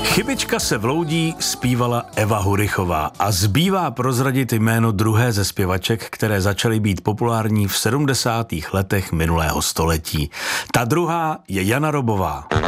Chybička se vloudí zpívala Eva Hurichová a zbývá prozradit jméno druhé ze zpěvaček, které začaly být populární v 70. letech minulého století. Ta druhá je Jana Robová.